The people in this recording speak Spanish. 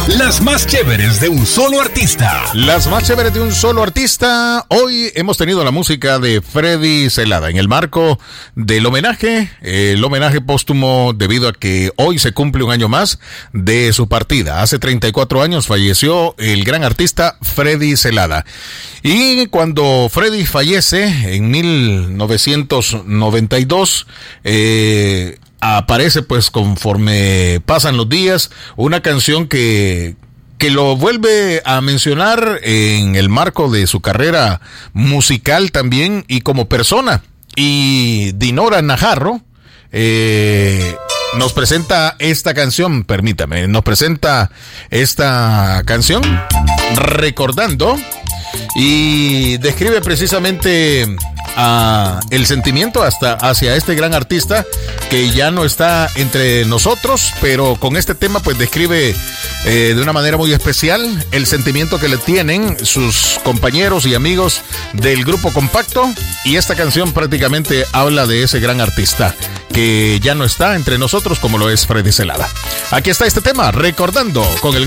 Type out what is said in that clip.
Las más chéveres de un solo artista. Las más chéveres de un solo artista. Hoy hemos tenido la música de Freddy Zelada en el marco del homenaje, el homenaje póstumo debido a que hoy se cumple un año más de su partida. Hace 34 años falleció el gran artista Freddy Zelada. Y cuando Freddy fallece en 1992, aparece pues conforme pasan los días una canción que lo vuelve a mencionar en el marco de su carrera musical también y como persona. Y Dinora Najarro nos presenta esta canción, nos presenta esta canción recordando y describe precisamente el sentimiento hacia este gran artista que ya no está entre nosotros, pero con este tema pues describe de una manera muy especial el sentimiento que le tienen sus compañeros y amigos del grupo Compacto, y esta canción prácticamente habla de ese gran artista que ya no está entre nosotros como lo es Freddy Zelada. Aquí está este tema, recordando con el